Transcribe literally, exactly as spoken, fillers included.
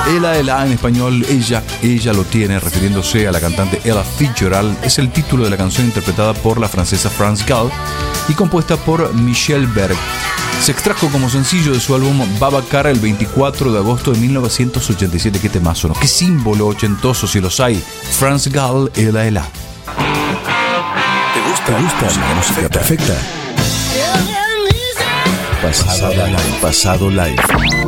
Ella, Ella en español, ella, ella lo tiene, refiriéndose a la cantante Ella Fitzgerald, es el título de la canción interpretada por la francesa France Gall y compuesta por Michel Berg. Se extrajo como sencillo de su álbum Babacar el veinticuatro de agosto de mil novecientos ochenta y siete. Qué temazo, ¿no? Qué símbolo ochentoso, si los hay. France Gall, Ella, Ella. ¿Te gusta, ¿Te gusta la música perfecta? Pasado live. Pasado live.